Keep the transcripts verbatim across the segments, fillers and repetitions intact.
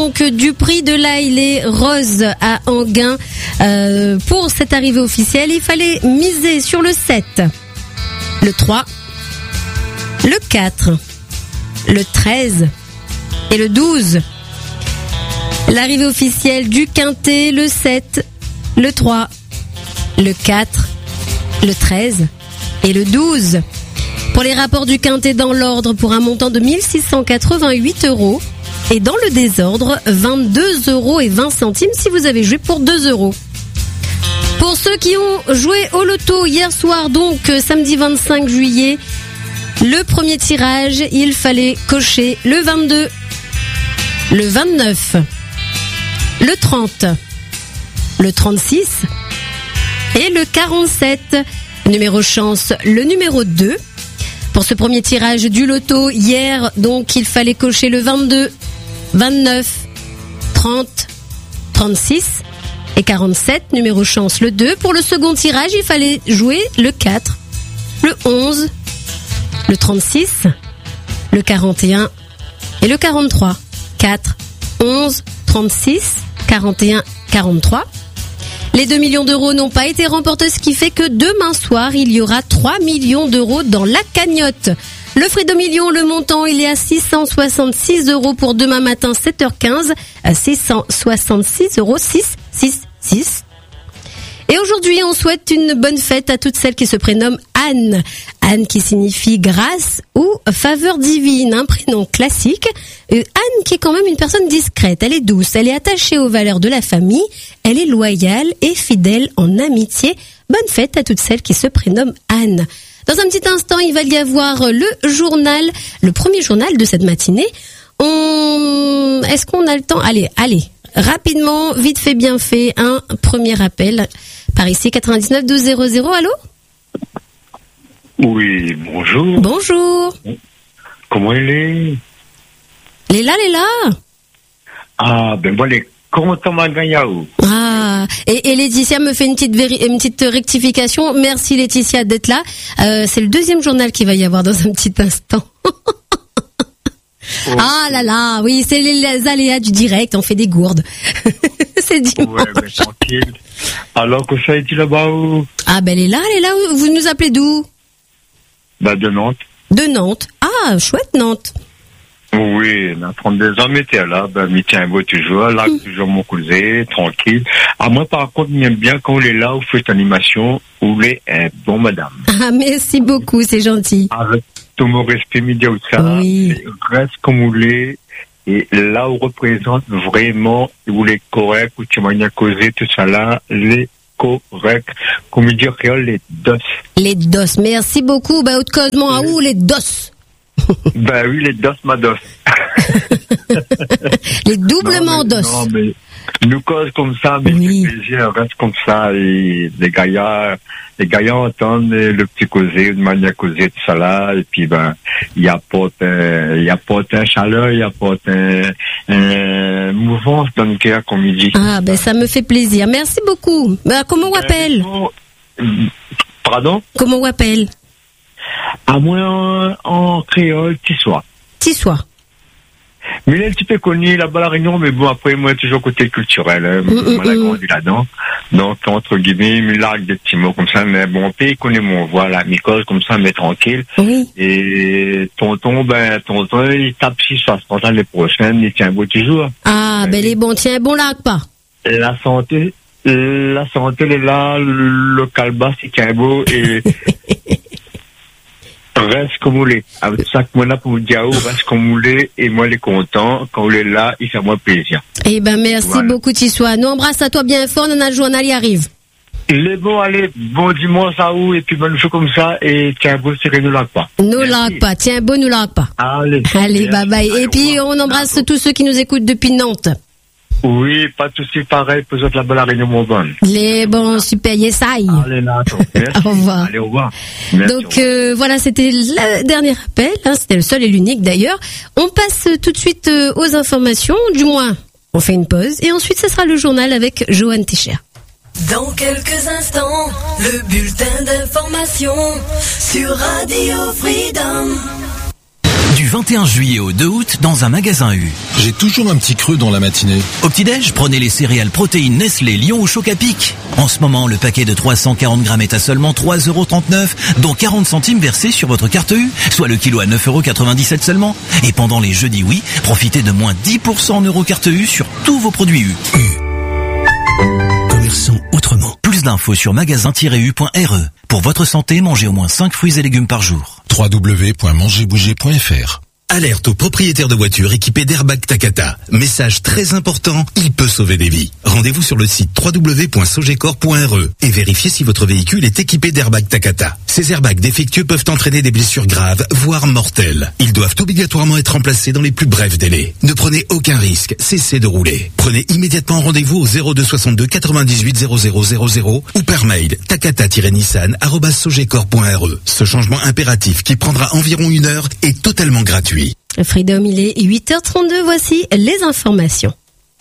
Donc du prix de l'ail les roses à Enghien. Euh, pour cette arrivée officielle, il fallait miser sur le sept, le trois, le quatre, le treize et le douze. L'arrivée officielle du quintet, le sept, le trois, le quatre, le treize et le douze. Pour les rapports du quintet dans l'ordre, pour un montant de mille six cent quatre-vingt-huit euros. Et dans le désordre, vingt-deux euros et vingt centimes si vous avez joué pour deux euros. Pour ceux qui ont joué au loto hier soir, donc samedi vingt-cinq juillet, le premier tirage, il fallait cocher le vingt-deux, le vingt-neuf, le trente, le trente-six et le quarante-sept. Numéro chance, le numéro deux. Pour ce premier tirage du loto hier, donc il fallait cocher le vingt-deux, vingt-neuf, trente, trente-six et quarante-sept, numéro chance le deux. Pour le second tirage, il fallait jouer le quatre, le onze, le trente-six, le quarante et un et le quarante-trois. quatre, onze, trente-six, quarante et un, quarante-trois. Les deux millions d'euros n'ont pas été remportés, ce qui fait que demain soir, il y aura trois millions d'euros dans la cagnotte. Le Fredo Million, le montant, il est à six cent soixante-six euros pour demain matin, sept heures quinze, à six cent soixante-six euros, six cent soixante-six. Et aujourd'hui, on souhaite une bonne fête à toutes celles qui se prénomment Anne. Anne qui signifie grâce ou faveur divine, un prénom classique. Euh, Anne qui est quand même une personne discrète, elle est douce, elle est attachée aux valeurs de la famille, elle est loyale et fidèle en amitié. Bonne fête à toutes celles qui se prénomment Anne. Dans un petit instant, il va y avoir le journal, le premier journal de cette matinée. On... Est-ce qu'on a le temps ? Allez, allez, rapidement, vite fait, bien fait, un premier appel par ici, quatre-vingt-dix-neuf douze zéro zéro, allô ? Oui, bonjour. Bonjour. Comment elle est ? Elle est là, elle est là. Ah, ben moi, les contents Magayaou. Ah, et, et Laetitia me fait une petite, véri- une petite rectification. Merci Laetitia d'être là. Euh, c'est le deuxième journal qu'il va y avoir dans un petit instant. Oh. Ah là là, oui, c'est les, les aléas du direct, on fait des gourdes. C'est dimanche. Ouais, mais tranquille. Alors que ça est-il là-bas où ? Ah ben elle est là, elle est là. Vous nous appelez d'où ? Bah de Nantes. De Nantes. Ah, chouette Nantes. Oui, on a trente-deux ans, mais t'es là, ben, mais tiens, beau toujours, là, mmh. toujours mon cousin, tranquille. Ah, moi, par contre, j'aime bien quand on est là, vous faites animation, vous êtes un bon madame. Ah, merci beaucoup, c'est gentil. Avec tout mon respect, média ou ça, oui. Reste comme vous l'êtes, et là, on représente vraiment, vous l'êtes correct, ou tu m'as bien causé, tout ça là, les correct, comme on dit, les dos. Les dos, merci beaucoup, bah, haute cause, moi, à où les dos? Ben oui, les dos, ma dos. Les doublements d'os. Non, mais nous cause comme ça, mais oui. Le plaisir reste comme ça. Et les gaillards, les gaillards entendent le petit causé, de manière causée, tout ça là. Et puis, ben, il apporte, euh, il apporte un chaleur, il apporte un, un mouvement dans le cœur, comme il dit. Ah, ben, ça me fait plaisir. Merci beaucoup. Ben, comment on appelle? Euh, pardon? Comment on appelle? À moi, en, en créole, Tissois. Tissois. Mais il est un petit peu connu là-bas à La Réunion, mais bon, après, moi, toujours côté culturel. Hein. Mm, moi, j'ai mm, grandi là-dedans. Donc, entre guillemets, il largue des petits mots comme ça, mais bon, il connaît mon voix, la mycose, comme ça, mais tranquille. Oui. Et tonton, ben, tonton, il tape six soixante l'année prochaine, il tient beau toujours. Ah, ben, les bons, tiens, bon largue pas. La santé, la santé, elle est là, le calbas, il tient beau, et... Reste comme vous l'êtes. Avec ça que moi là pour vous dire, reste comme vous l'êtes, et moi les content. Quand vous êtes là, il fait moi plaisir. Eh ben, merci voilà. beaucoup, Tissois. Nous embrasse à toi bien fort, on a le journal, il arrive. Les bons, allez, bon dimanche à vous, et puis bonne chose comme ça, et tiens, beau, c'est que nous largue pas. Nous largue pas, tiens, beau, nous largue pas. Allez. Allez, bye bye. Et puis, on embrasse tous ceux qui nous écoutent depuis Nantes. Oui, pas de soucis, pareil, pour autres là-bas, la Réunion, mon bonne. Les bons, super, yes, aïe. Allez, là, merci. Au revoir. Allez, au revoir. Merci, Donc, euh, voilà, c'était le dernier appel, hein, c'était le seul et l'unique d'ailleurs. On passe tout de suite euh, aux informations, du moins, on fait une pause, et ensuite, ce sera le journal avec Johan Ticher. Dans quelques instants, le bulletin d'information sur Radio Freedom. Du vingt et un juillet au deux août dans un magasin U. J'ai toujours un petit creux dans la matinée. Au petit-déj, prenez les céréales protéines Nestlé Lion ou Choc-à-Pic. En ce moment, le paquet de trois cent quarante grammes est à seulement trois euros trente-neuf, dont quarante centimes versés sur votre carte U, soit le kilo à neuf euros quatre-vingt-dix-sept seulement. Et pendant les jeudis oui, profitez de moins dix pour cent en euros carte U sur tous vos produits U. U. Commerçons autrement. Plus d'infos sur magasin tiret u point r e. Pour votre santé, mangez au moins cinq fruits et légumes par jour. w w w point manger bouger point f r. Alerte aux propriétaires de voitures équipées d'Airbag Takata. Message très important, il peut sauver des vies. Rendez-vous sur le site w w w point sogecor point r e et vérifiez si votre véhicule est équipé d'Airbag Takata. Ces airbags défectueux peuvent entraîner des blessures graves, voire mortelles. Ils doivent obligatoirement être remplacés dans les plus brefs délais. Ne prenez aucun risque, cessez de rouler. Prenez immédiatement rendez-vous au zéro deux soixante-deux quatre-vingt-dix-huit zéro zéro zéro zéro ou par mail takata tiret nissan arobase sogecor point r e. Ce changement impératif qui prendra environ une heure est totalement gratuit. Freedom, il est huit heures trente-deux, voici les informations.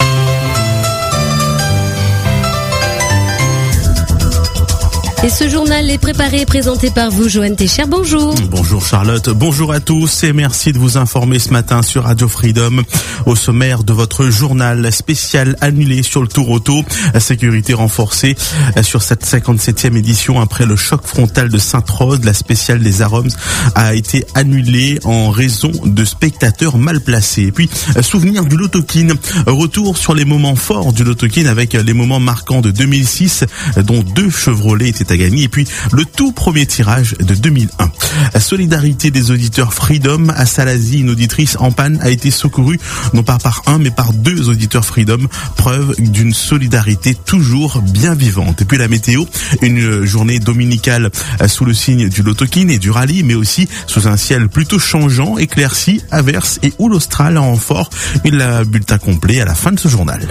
Et ce journal est préparé et présenté par vous, Joanne Técher. Bonjour. Bonjour Charlotte, bonjour à tous et merci de vous informer ce matin sur Radio Freedom. Au sommaire de votre journal spécial annulé sur le Tour Auto, sécurité renforcée sur cette cinquante-septième édition après le choc frontal de Sainte-Rose. La spéciale des arômes a été annulée en raison de spectateurs mal placés. Et puis, souvenir du Loto-Kin. Retour sur les moments forts du Loto-Kin avec les moments marquants de deux mille six, dont deux Chevrolet étaient à gagner, et puis le tout premier tirage de deux mille un. La solidarité des auditeurs Freedom à Salazie, une auditrice en panne a été secourue non pas par un mais par deux auditeurs Freedom, preuve d'une solidarité toujours bien vivante. Et puis la météo, une journée dominicale sous le signe du Loto-Kin et du rallye, mais aussi sous un ciel plutôt changeant, éclairci, averse et houle australe en renfort. Le bulletin complet à la fin de ce journal.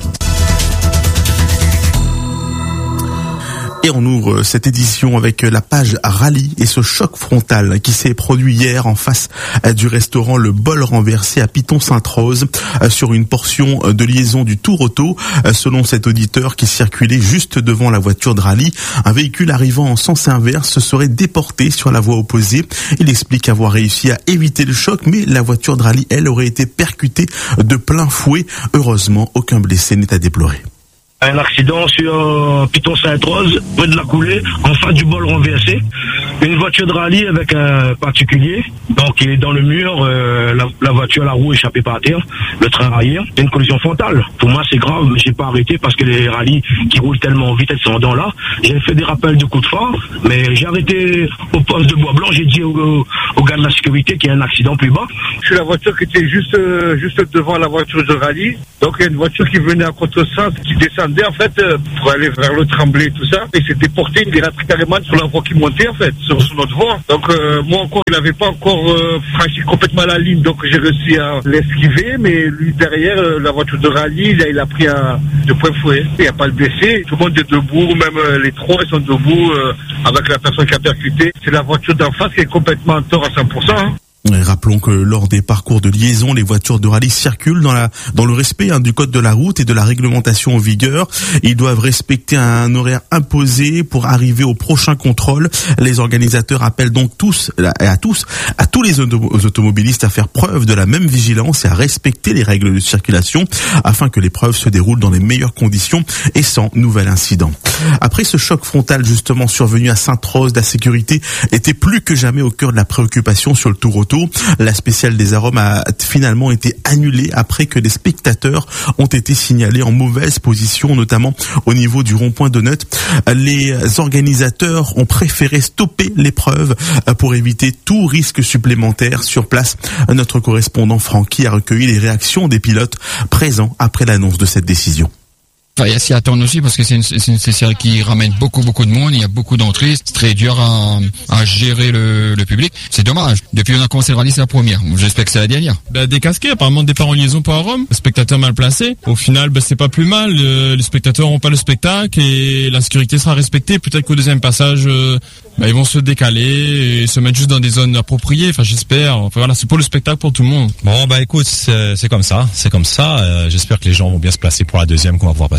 Et on ouvre cette édition avec la page rallye et ce choc frontal qui s'est produit hier en face du restaurant Le Bol Renversé à Piton-Sainte-Rose sur une portion de liaison du Tour Auto. Selon cet auditeur qui circulait juste devant la voiture de rallye, un véhicule arrivant en sens inverse serait déporté sur la voie opposée. Il explique avoir réussi à éviter le choc, mais la voiture de rallye, elle, aurait été percutée de plein fouet. Heureusement, aucun blessé n'est à déplorer. Un accident sur euh, Piton-Sainte-Rose, près de la coulée, en face du bol renversé. Une voiture de rallye avec un particulier, donc il est dans le mur, euh, la, la voiture, la roue échappée par terre, le train raillé. C'est une collision frontale. Pour moi, c'est grave, mais j'ai pas arrêté parce que les rallyes qui roulent tellement vite, elles sont dans là. J'ai fait des rappels de coups de phare, mais j'ai arrêté au poste de Bois-Blanc. J'ai dit au, au gars de la sécurité qu'il y a un accident plus bas. C'est la voiture qui était juste, euh, juste devant la voiture de rallye. Donc il y a une voiture qui venait à contresens, qui descendait en fait euh, pour aller vers le Tremblay et tout ça. Et c'était porté, il est rentré carrément sur la voie qui montait en fait, sur, sur notre voie. Donc euh, moi encore, il n'avait pas encore euh, franchi complètement la ligne, donc j'ai réussi à l'esquiver. Mais lui derrière, euh, la voiture de rallye, là, il a pris un de point fouet. Il n'y a pas le blessé, tout le monde est debout, même euh, les trois ils sont debout euh, avec la personne qui a percuté. C'est la voiture d'en face qui est complètement en tort à cent pour cent. Hein. Et rappelons que lors des parcours de liaison, les voitures de rallye circulent dans la dans le respect hein, du code de la route et de la réglementation en vigueur. Ils doivent respecter un horaire imposé pour arriver au prochain contrôle. Les organisateurs appellent donc tous et à tous à tous les automobilistes à faire preuve de la même vigilance et à respecter les règles de circulation afin que l'épreuve se déroule dans les meilleures conditions et sans nouvel incident. Après ce choc frontal justement survenu à Sainte-Rose, la sécurité était plus que jamais au cœur de la préoccupation sur le Tour Auto. La spéciale des arômes a finalement été annulée après que des spectateurs ont été signalés en mauvaise position, notamment au niveau du rond-point Donut. Les organisateurs ont préféré stopper l'épreuve pour éviter tout risque supplémentaire. Sur place, notre correspondant Francky a recueilli les réactions des pilotes présents après l'annonce de cette décision. Enfin, il y a s'y attendre aussi parce que c'est une, c'est une série qui ramène beaucoup beaucoup de monde, il y a beaucoup d'entrées, c'est très dur à, à gérer le, le public. C'est dommage. Depuis qu'on a commencé le rallye, c'est la première. J'espère que c'est la dernière. Bah, décasqué, apparemment départ en liaison par Rome, spectateur mal placé. Au final, bah, c'est pas plus mal. Le, les spectateurs n'ont pas le spectacle et la sécurité sera respectée. Peut-être qu'au deuxième passage, euh, bah, ils vont se décaler et se mettre juste dans des zones appropriées. Enfin, j'espère. Enfin, voilà, c'est pour le spectacle pour tout le monde. Bon, bah écoute, c'est, c'est comme ça, c'est comme ça. Euh, j'espère que les gens vont bien se placer pour la deuxième qu'on va pouvoir passer.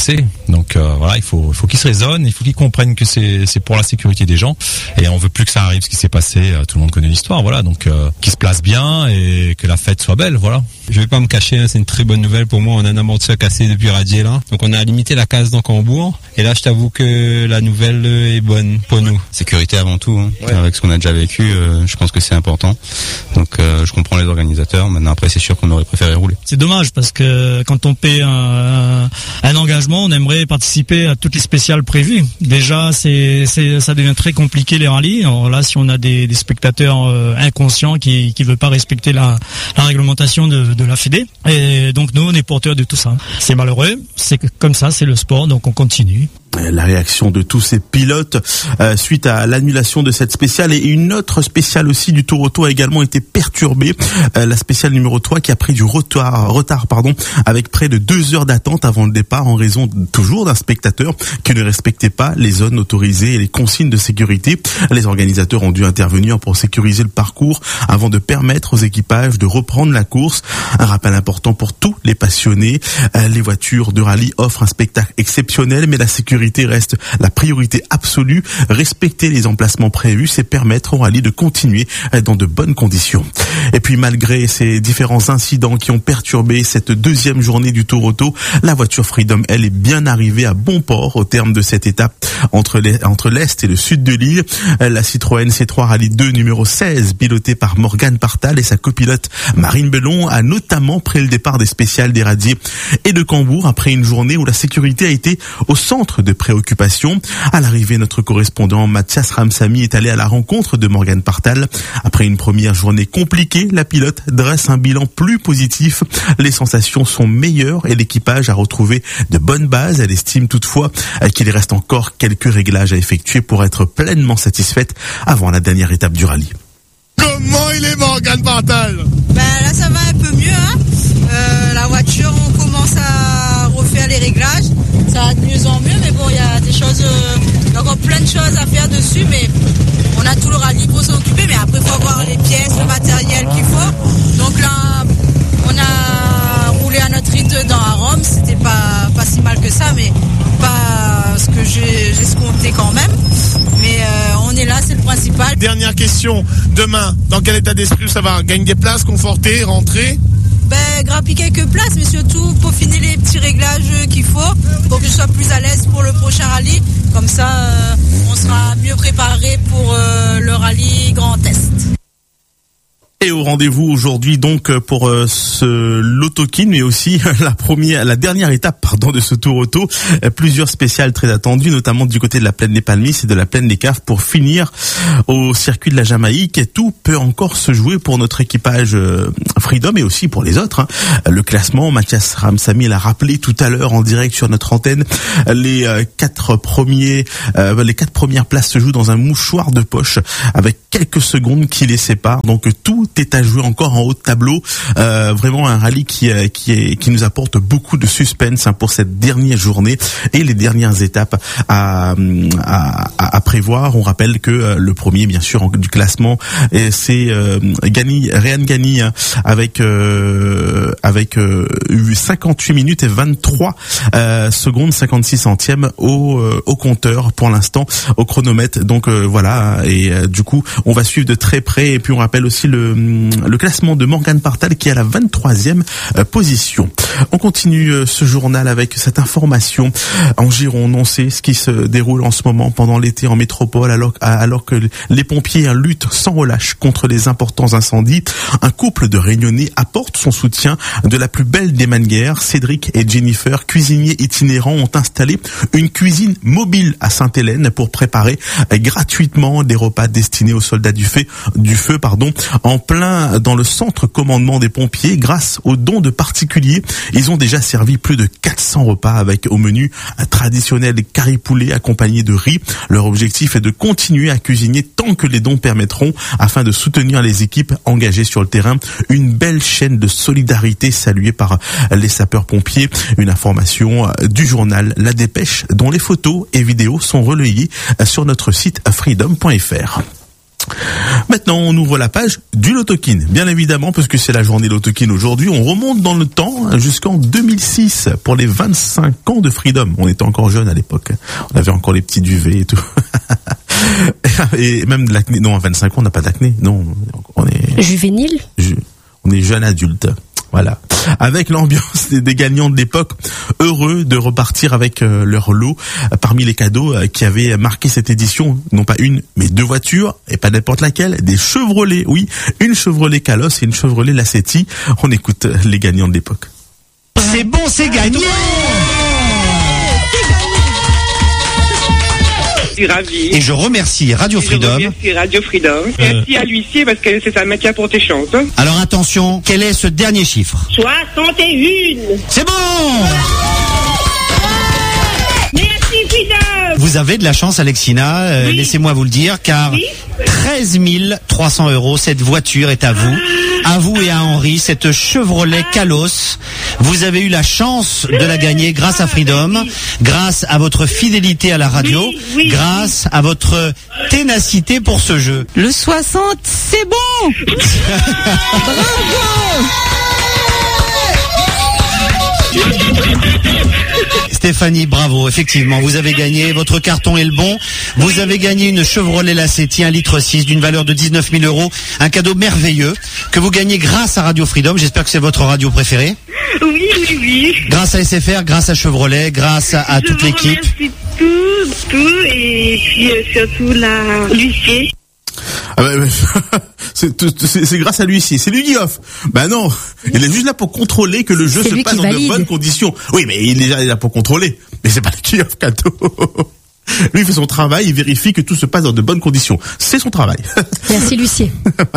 passer. Donc euh, voilà, il faut, il faut qu'ils se raisonnent, il faut qu'ils comprennent que c'est, c'est pour la sécurité des gens. Et on veut plus que ça arrive, ce qui s'est passé. Euh, tout le monde connaît l'histoire, voilà. Donc euh, qu'ils se placent bien et que la fête soit belle, voilà. Je vais pas me cacher, hein, c'est une très bonne nouvelle pour moi. On a un amortisseur cassé depuis Radier là, donc on a limité la casse dans Cambourg. Et là, je t'avoue que la nouvelle est bonne pour nous. Sécurité avant tout, hein. Ouais. Avec ce qu'on a déjà vécu, euh, je pense que c'est important. Donc euh, je comprends les organisateurs. Maintenant après, c'est sûr qu'on aurait préféré rouler. C'est dommage parce que quand on paie un, un engagement, on aimerait participer à toutes les spéciales prévues. Déjà, c'est, c'est ça devient très compliqué les rallyes. Alors là, si on a des, des spectateurs euh, inconscients qui qui veulent pas respecter la, la réglementation de, de la Fédé, et donc nous, on est porteurs de tout ça. C'est malheureux, c'est que comme ça, c'est le sport, donc on continue. La réaction de tous ces pilotes euh, suite à l'annulation de cette spéciale, et une autre spéciale aussi du Tour Auto a également été perturbée, euh, la spéciale numéro trois qui a pris du retard, retard pardon, avec près de deux heures d'attente avant le départ en raison toujours d'un spectateur qui ne respectait pas les zones autorisées et les consignes de sécurité. Les organisateurs ont dû intervenir pour sécuriser le parcours avant de permettre aux équipages de reprendre la course. Un rappel important pour tous les passionnés, euh, les voitures de rallye offrent un spectacle exceptionnel, mais la sécurité reste la priorité absolue. Respecter les emplacements prévus, c'est permettre au rallye de continuer dans de bonnes conditions. Et puis malgré ces différents incidents qui ont perturbé cette deuxième journée du Tour Auto, la voiture Freedom, elle, est bien arrivée à bon port au terme de cette étape entre les, entre l'Est et le Sud de l'île. La Citroën C trois Rallye deux numéro seize, pilotée par Morgane Partal et sa copilote Marine Bellon, a notamment pris le départ des spéciales des Radiers et de Cambourg après une journée où la sécurité a été au centre de préoccupation. À l'arrivée, notre correspondant Mathias Ramsamy est allé à la rencontre de Morgane Partal. Après une première journée compliquée, la pilote dresse un bilan plus positif. Les sensations sont meilleures et l'équipage a retrouvé de bonnes bases. Elle estime toutefois qu'il reste encore quelques réglages à effectuer pour être pleinement satisfaite avant la dernière étape du rallye. Comment il est, Morgane Partal? Ben là ça va un peu mieux, hein. Euh, la voiture, on commence à refaire les réglages, ça va de mieux en mieux, mais bon, il y a des choses, euh, il y a encore plein de choses à faire dessus, mais on a tout le rallye pour s'en occuper, mais après il faut avoir les pièces, le matériel qu'il faut. Donc là, on a roulé à notre rythme dans à Rome, c'était pas, pas si mal que ça, mais pas ce que j'ai, j'ai escompté quand même. Mais euh, on est là, c'est le principal. Dernière question, demain, dans quel état d'esprit ça va? Gagne des places, conforter, rentrer? Ben, grimper quelques places, mais surtout peaufiner les petits réglages qu'il faut pour que je sois plus à l'aise pour le prochain rallye. Comme ça, euh, on sera mieux préparé pour euh, le rallye Grand Est. Et au rendez-vous aujourd'hui donc pour euh, ce l'Autokin, mais aussi la première, la dernière étape pardon de ce Tour Auto. Euh, plusieurs spéciales très attendues, notamment du côté de la plaine des Palmistes et de la plaine des Caves pour finir au circuit de la Jamaïque. Et tout peut encore se jouer pour notre équipage euh, Freedom et aussi pour les autres. Hein. Le classement, Mathias Ramsamy l'a rappelé tout à l'heure en direct sur notre antenne. Les euh, quatre premiers, euh, les quatre premières places se jouent dans un mouchoir de poche avec quelques secondes qui les séparent. Donc tout est à jouer encore en haut de tableau. Euh, vraiment un rallye qui qui est qui nous apporte beaucoup de suspense hein, pour cette dernière journée et les dernières étapes à à, à prévoir. On rappelle que euh, le premier, bien sûr, en, du classement, et c'est euh, Gani, Réan Gani hein, avec euh, avec euh, cinquante-huit minutes et vingt-trois euh, secondes, cinquante-six centièmes au euh, au compteur pour l'instant, au chronomètre. Donc euh, voilà, et euh, du coup, on va suivre de très près. Et puis on rappelle aussi le le classement de Morgane Partal qui est à la vingt-troisième position. On continue ce journal avec cette information. En Gironde, on sait ce qui se déroule en ce moment pendant l'été en métropole alors, alors que les pompiers luttent sans relâche contre les importants incendies. Un couple de Réunionnais apporte son soutien de la plus belle des manières. Cédric et Jennifer, cuisiniers itinérants, ont installé une cuisine mobile à Sainte-Hélène pour préparer gratuitement des repas destinés aux soldats du feu, du feu pardon, en plein dans le centre commandement des pompiers. Grâce aux dons de particuliers, ils ont déjà servi plus de quatre cents repas avec au menu un traditionnel curry poulet accompagné de riz. Leur objectif est de continuer à cuisiner tant que les dons permettront afin de soutenir les équipes engagées sur le terrain. Une belle chaîne de solidarité saluée par les sapeurs-pompiers. Une information du journal La Dépêche dont les photos et vidéos sont relayées sur notre site freedom point f r. Maintenant, on ouvre la page du Lotokin, bien évidemment, parce que c'est la journée Lotokin aujourd'hui. On remonte dans le temps jusqu'en deux mille six pour les vingt-cinq ans de Freedom. On était encore jeunes à l'époque. On avait encore les petits duvets et tout. Et même de l'acné. Non, à vingt-cinq ans, on n'a pas d'acné. Non, on est... Juvénile ju... On est jeune adulte. Voilà. Avec l'ambiance des, des gagnants de l'époque, heureux de repartir avec euh, leur lot. Parmi les cadeaux euh, qui avaient marqué cette édition, non pas une, mais deux voitures, et pas n'importe laquelle, des Chevrolet. Oui, une Chevrolet Calos et une Chevrolet Lacetti. On écoute euh, les gagnants de l'époque. C'est bon, c'est gagné. Je suis ravi. Et je remercie Radio Freedom. Je remercie Radio Freedom. Merci à l'huissier parce que c'est ça qui a porté chance. Alors attention, quel est ce dernier chiffre? soixante et un. C'est bon. Merci Freedom. Vous avez de la chance, Alexina, euh, oui. Laissez-moi vous le dire, car oui. treize mille trois cents euros, cette voiture est à vous. À vous et à Henri, cette Chevrolet Calos. Vous avez eu la chance de la gagner grâce à Freedom, grâce à votre fidélité à la radio, oui, oui, grâce à votre ténacité pour ce jeu. Le soixante, c'est bon. Bravo. Stéphanie, bravo, effectivement, vous avez gagné, votre carton est le bon, vous avez gagné une Chevrolet Lacetti un litre six d'une valeur de dix-neuf mille euros, un cadeau merveilleux que vous gagnez grâce à Radio Freedom, j'espère que c'est votre radio préférée. Oui, oui, oui. Grâce à S F R, grâce à Chevrolet, grâce à, à toute l'équipe. Merci tout, tout, et puis euh, surtout la l'huissier. Ah bah, c'est, c'est, c'est grâce à lui ici. C'est lui qui offre. Ben non, il est juste là pour contrôler que le jeu c'est se passe dans valide. de bonnes conditions. Oui, mais il est déjà là pour contrôler. Mais c'est pas lui qui offre cadeau. Lui, il fait son travail, il vérifie que tout se passe dans de bonnes conditions. C'est son travail. Merci, l'huissier.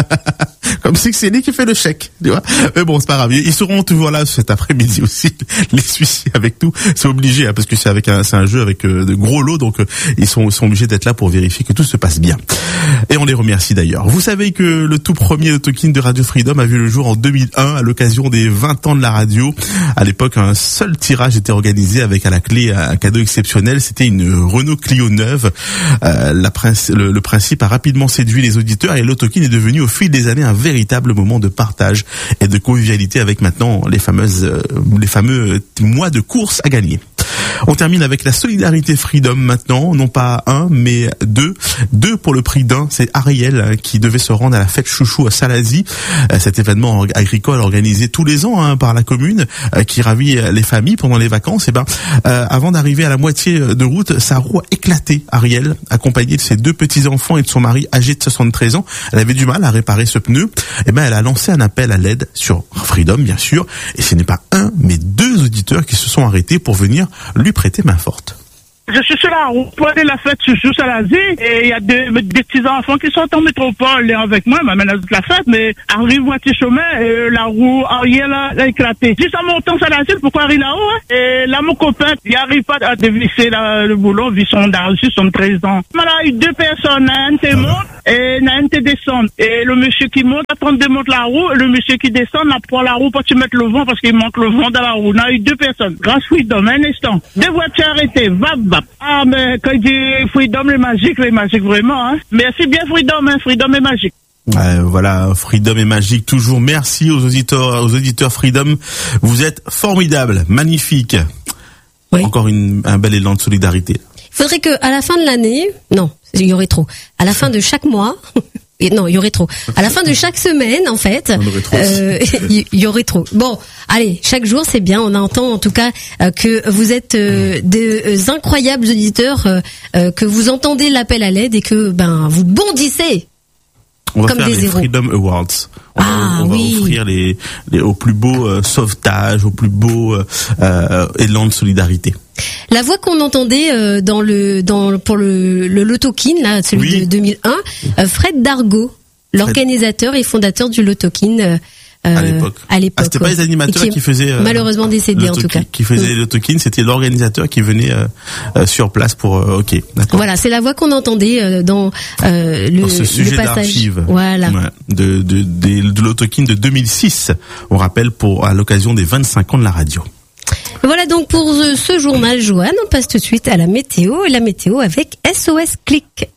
Comme si c'est lui qui fait le chèque, tu vois. Mais bon, c'est pas grave. Ils seront toujours là cet après-midi aussi, les huissiers avec nous. C'est obligé, hein, parce que c'est avec un, c'est un jeu avec euh, de gros lots, donc euh, ils sont, sont obligés d'être là pour vérifier que tout se passe bien. Et on les remercie d'ailleurs. Vous savez que le tout premier Lotokin de Radio Freedom a vu le jour en deux mille un à l'occasion des vingt ans de la radio. À l'époque, un seul tirage était organisé avec à la clé un cadeau exceptionnel. C'était une Renault Clio neuve. Euh, la princ- le, le principe a rapidement séduit les auditeurs et Lotokin est devenu au fil des années un véritable moment de partage et de convivialité avec maintenant les fameuses, euh, les fameux mois de course à gagner. On termine avec la solidarité Freedom maintenant, non pas un, mais deux. Deux pour le prix d'un. C'est Ariel hein, qui devait se rendre à la fête chouchou à Salazie. Euh, cet événement agricole organisé tous les ans hein, par la commune, euh, qui ravit les familles pendant les vacances. Et ben, euh, avant d'arriver à la moitié de route, sa roue a éclaté. Ariel, accompagnée de ses deux petits enfants et de son mari âgé de soixante-treize ans, elle avait du mal à réparer ce pneu. Et ben, elle a lancé un appel à l'aide sur Freedom, bien sûr. Et ce n'est pas un, mais deux auditeurs qui se sont arrêtés pour venir lui prêter main forte. Je suis sur la route pour aller la fête sur Salazie et il y a des, des petits enfants qui sont en métropole avec moi, m'amènent à toute la fête, mais arrive moitié chemin et la roue arrière là, a éclaté. Juste en montant Salazie, pourquoi arrive là-haut, hein? Et là, mon copain, il n'arrive pas à dévisser la, le boulot, vu son âge, son treize ans. Voilà, il y a eu deux personnes, un te monte et un te descend. Et le monsieur qui monte, attend de démonter la roue, et le monsieur qui descend, n'a pas la roue pour te mettre le vent parce qu'il manque le vent dans la roue. On a eu deux personnes. Grâce Freedom, un instant. Deux voitures arrêtées, va, va. Ah, mais quand il dit Freedom est magique, est magique vraiment, hein. Merci bien Freedom, hein. Freedom est magique. Euh, voilà, Freedom est magique toujours. Merci aux auditeurs, aux auditeurs Freedom. Vous êtes formidables, magnifiques. Oui. Encore une, un bel élan de solidarité. Il faudrait que, à la fin de l'année, non, il y aurait trop. À la fin de chaque mois, et non, il y aurait trop. À la fin de chaque semaine, en fait, euh, il y aurait trop. Bon, allez, chaque jour, c'est bien. On entend en tout cas euh, que vous êtes euh, des euh, incroyables auditeurs, euh, euh, que vous entendez l'appel à l'aide et que ben vous bondissez. On va comme faire des les héros. Freedom Awards. On, ah, va, on oui. va offrir les, les au plus beau euh, sauvetage, au plus beau euh, euh, élan de solidarité. La voix qu'on entendait euh, dans le dans pour le le Lotokin là, celui oui. de deux mille un, euh, Fred Dargaud, l'organisateur Fred. et fondateur du Lotokin. Euh, à l'époque. À l'époque. Ah, c'était ouais. pas les animateurs qui, qui faisaient. Euh, malheureusement décédés en tout cas. Qui faisaient le Lotokin, c'était l'organisateur qui venait euh, euh, sur place pour. Euh, ok, d'accord. Voilà, c'est la voix qu'on entendait euh, dans euh, le, dans ce sujet le passage. d'archives. Voilà. Ouais, de de de, de Lotokin de deux mille six. On rappelle pour à l'occasion des vingt-cinq ans de la radio. Voilà donc pour ce journal, Joanne. On passe tout de suite à la météo et la météo avec S O S Click.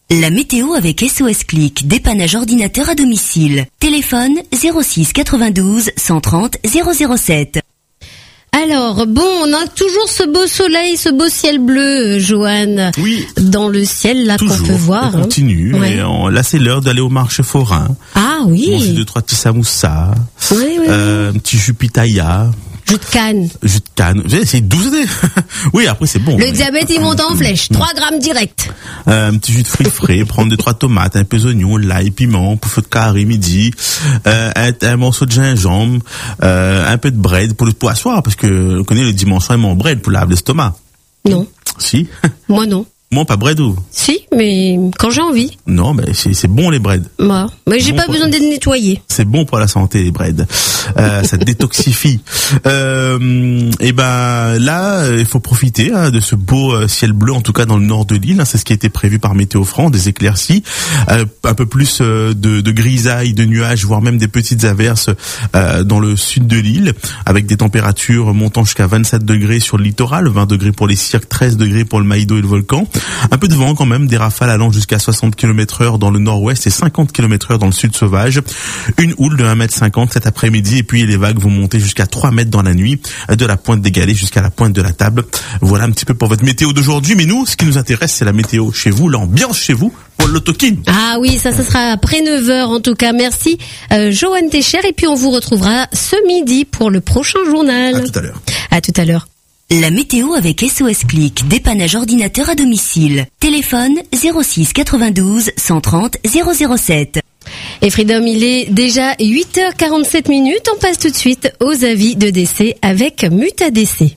La météo avec S O S Click, dépannage ordinateur à domicile. Téléphone zéro six quatre-vingt-douze cent trente zéro zéro sept. Alors, bon, on a toujours ce beau soleil, ce beau ciel bleu, Johan. Oui. Dans le ciel, là, Toujours, qu'on peut voir. on continue. Hein. Et on- là, c'est l'heure d'aller au marché forain. Ah oui. Manger deux, trois petits samoussas. Oui, oui, euh, un petit jus pitaya. Jus de canne. Jus de canne. C'est douze dés. Oui, après, c'est bon. Le Mais- diabète, il monte en flèche. trois grammes direct. Euh, un petit jus de fruits frais, prendre deux, trois tomates, un peu d'oignon, l'ail, piment, pouffe de carré midi, euh, un, un morceau de gingembre, euh, un peu de bread pour le pour asseoir, parce que on connaît le dimanche soir, ils mangent bread pour laver l'estomac. Non. Si. Moi, non. Moi, pas bread ou? Si, mais quand j'ai envie. Non, mais c'est, c'est bon les bread. Moi. Mais j'ai Bon, pas quoi. besoin d'être nettoyé. C'est bon pour la santé les bread. Euh, ça détoxifie. Euh, et ben là, il faut profiter hein, de ce beau euh, ciel bleu, en tout cas dans le nord de l'île. Hein, c'est ce qui a été prévu par Météo France, des éclaircies, euh, un peu plus euh, de, de grisailles, de nuages, voire même des petites averses euh, dans le sud de l'île, avec des températures montant jusqu'à vingt-sept degrés sur le littoral, vingt degrés pour les cirques, treize degrés pour le Maïdo et le volcan. Un peu de vent quand même, des rafales allant jusqu'à soixante kilomètres heure dans le nord-ouest et cinquante kilomètres heure dans le sud sauvage. Une houle de un mètre cinquante cet après-midi et puis les vagues vont monter jusqu'à trois mètres dans la nuit, de la pointe des galets jusqu'à la pointe de la table. Voilà un petit peu pour votre météo d'aujourd'hui. Mais nous, ce qui nous intéresse, c'est la météo chez vous, l'ambiance chez vous, pour l'autokin. Ah oui, ça, ça sera après neuf heures en tout cas. Merci, euh, Johan Técher. Et puis on vous retrouvera ce midi pour le prochain journal. À tout à l'heure. À tout à l'heure. La météo avec S O S Click, dépannage ordinateur à domicile. Téléphone zéro six quatre-vingt-douze cent trente zéro zéro sept. Et Freedom, il est déjà huit heures quarante-sept minutes. On passe tout de suite aux avis de décès avec Mutadc.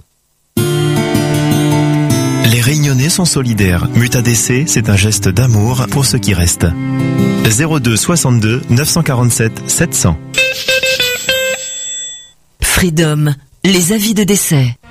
Les Réunionnais sont solidaires. Mutadc, c'est un geste d'amour pour ceux qui restent. zéro deux soixante-deux neuf cent quarante-sept sept cents. Freedom, les avis de décès.